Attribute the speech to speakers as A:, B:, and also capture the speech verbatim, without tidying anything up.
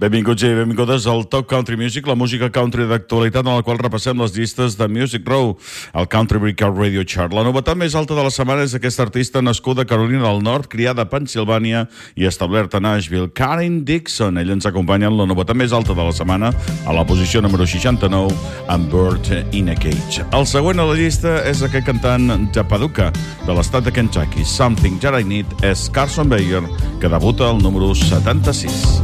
A: Benvinguts i benvingudes al Top Country Music, la música country d'actualitat en la qual repassem les llistes de Music Row, el Country Breakout Radio Chart. La novetat més alta de la setmana és aquesta artista nascuda a Carolina del Nord, criada a Pennsilvània i establerta a Nashville, Karen Dixon. Ella ens acompanya en la novetat més alta de la setmana, a la posició número seixanta-nou, amb Bird in a Cage. El següent a la llista és aquest cantant de Paducah, de l'estat de Kentucky. Something That I Need és Carson Beyer, que debuta al número setanta-sis.